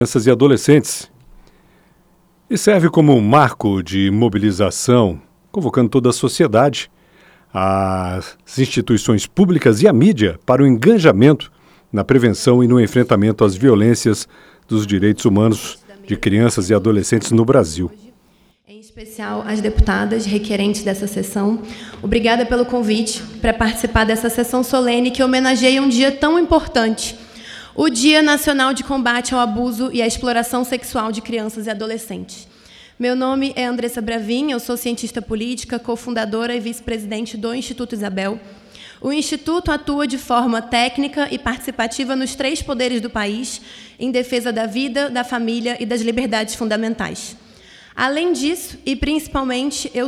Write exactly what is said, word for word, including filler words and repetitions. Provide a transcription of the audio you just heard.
Crianças e adolescentes e serve como um marco de mobilização, convocando toda a sociedade, as instituições públicas e a mídia para o engajamento na prevenção e no enfrentamento às violências dos direitos humanos de crianças e adolescentes no Brasil. Em especial às deputadas requerentes dessa sessão, obrigada pelo convite para participar dessa sessão solene que homenageia um dia tão importante, o Dia Nacional de Combate ao Abuso e à Exploração Sexual de Crianças e Adolescentes. Meu nome é Andressa Bravin, eu sou cientista política, cofundadora e vice-presidente do Instituto Isabel. O Instituto atua de forma técnica e participativa nos três poderes do país, em defesa da vida, da família e das liberdades fundamentais. Além disso, e principalmente, eu